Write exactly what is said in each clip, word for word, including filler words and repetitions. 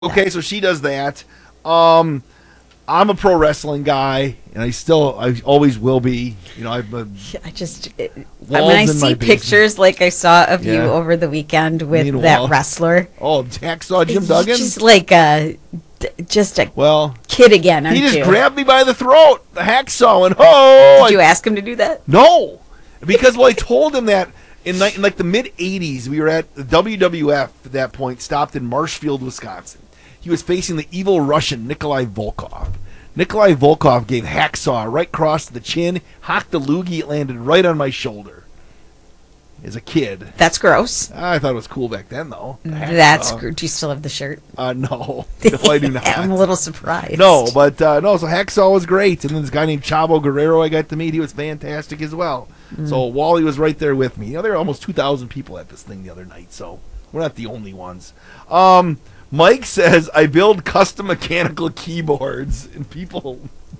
Okay, so she does that. Um, I'm a pro wrestling guy, and I still, I always will be. You know, I've been I just it, Walls when I in my see basement. pictures like I saw of you Yeah. over the weekend with Mean that Wall. wrestler, oh, Hacksaw Jim he's Duggan. just like a d- just a Well, kid again. Aren't he just you? grabbed me by the throat, the hacksaw, and oh, Did you I- ask him to do that? no, because well, I told him that in, ni- in like the mid eighties, we were at the W W F at that point, stopped in Marshfield, Wisconsin. He was facing the evil Russian Nikolai Volkov. Nikolai Volkov gave hacksaw right across the chin, hocked the loogie, it landed right on my shoulder. As a kid, That's gross. I thought it was cool back then, though. The That's hacksaw. gr- do you still have the shirt? Uh, no, no, I do not. I'm a little surprised. No, but uh, no. So Hacksaw was great, and then this guy named Chavo Guerrero I got to meet. He was fantastic as well. So Wally was right there with me. You know, there were almost two thousand people at this thing the other night, so we're not the only ones. Um, Mike says I build custom mechanical keyboards, and people.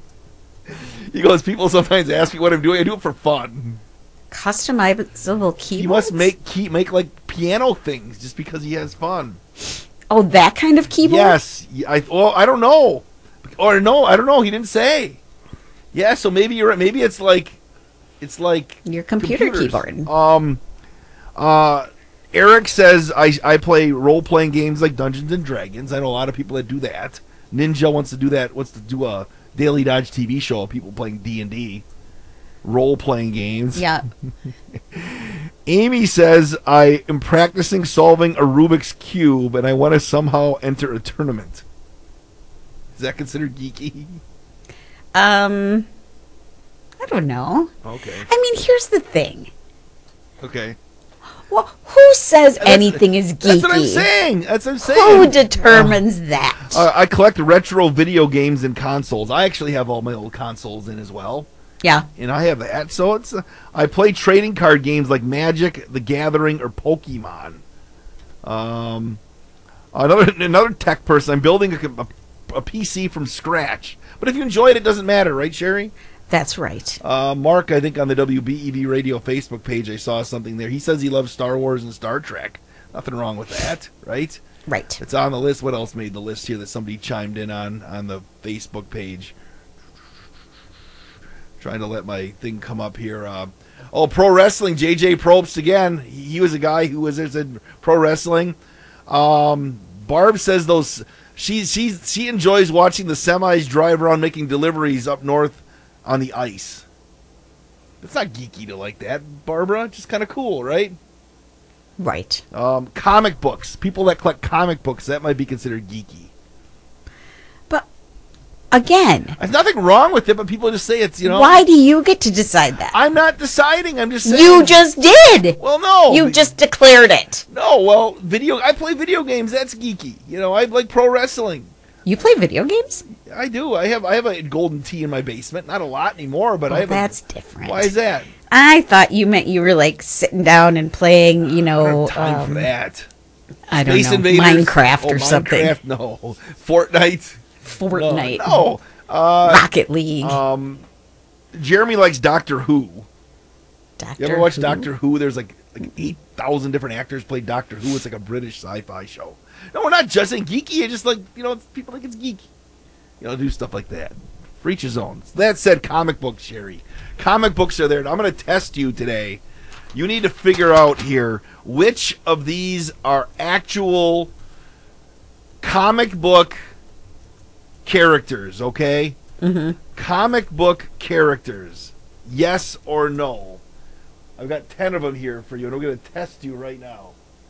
He goes, people sometimes ask me what I'm doing. I do it for fun. Customizable keyboards. He must make key make like piano things just because he has fun. Oh, that kind of keyboard. Yes, I. Well, I don't know, or no, I don't know. He didn't say. Yeah, so maybe you're right. Maybe it's like, it's like Your computer computers. keyboard. Um, uh, Eric says I I play role playing games like Dungeons and Dragons. I know a lot of people that do that. Ninja wants to do that. Wants to do a Daily Dodge T V show of people playing D and D, role playing games. Yeah. Amy says I am practicing solving a Rubik's Cube and I want to somehow enter a tournament. Is that considered geeky? Um, I don't know. Okay. I mean, here's the thing. Okay. Well, who says That's- anything is geeky? That's what I'm saying. That's what I'm saying. Who determines that? Uh, I collect retro video games and consoles. I actually have all my old consoles in as well. Yeah. And I have that. So it's uh, I play trading card games like Magic, The Gathering, or Pokemon. Um, another another tech person. I'm building a, a, a P C from scratch. But if you enjoy it, it doesn't matter, right, Sherry? That's right. Uh, Mark, I think on the W B E V Radio Facebook page, I saw something there. He says he loves Star Wars and Star Trek. Nothing wrong with that, right? Right. It's on the list. What else made the list here that somebody chimed in on on the Facebook page? Trying to let my thing come up here. Uh, oh, pro wrestling. J J Probst again. He, he was a guy who was in pro wrestling. Um, Barb says those. She she she enjoys watching the semis drive around making deliveries up north on the ice. It's not geeky to like that, Barbara. Just kind of cool, right? Right. Um, comic books. People that collect comic books, that might be considered geeky. But again, There's nothing wrong with it, but people just say it's, you know. why do you get to decide that? I'm not deciding. I'm just saying. You just did. Well, no. You just declared it. No, well, video. I play video games. That's geeky. You know, I like pro wrestling. You play video games? I do. I have I have a golden tee in my basement. Not a lot anymore, but I Well, have. that's a, different. Why is that? I thought you meant you were like sitting down and playing, you I know, don't have time um, for that. I don't Space know, Invaders? Minecraft Oh, or something. Minecraft? No. Fortnite? Fortnite. No. no. Uh, Rocket League. um, Jeremy likes Doctor Who. Doctor You ever watch Who? Doctor Who? There's like like eight thousand different actors play Doctor Who. It's like a British sci-fi show. No, we're not just saying geeky. It's just like, you know, it's, people think it's geeky. You know, do stuff like that. For each his own. That said, comic books, Sherry. Comic books are there. And I'm going to test you today. You need to figure out here which of these are actual comic book characters, okay? Mm-hmm. Comic book characters. Yes or no? I've got ten of them here for you, and I'm going to test you right now.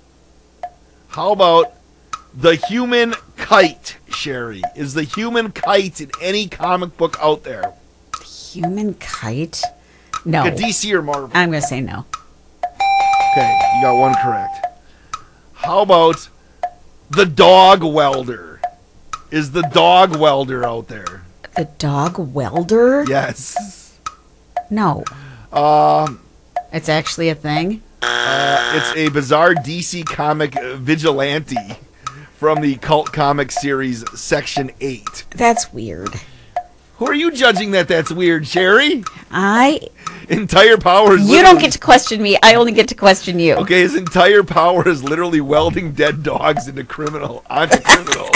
How about the human kite, Sherry? Is the human kite in any comic book out there? Human kite? No. Like a D C or Marvel? I'm going to say no. Okay, you got one correct. How about the dog welder? Is the dog welder out there? The dog welder? Yes. No. Um, It's actually a thing? uh, it's a bizarre D C comic uh, vigilante from the cult comic series Section eight. That's weird. Who are you judging that that's weird, Sherry? I... Entire power is You don't literally- get to question me. I only get to question you. Okay, his entire power is literally welding dead dogs into criminal onto criminals.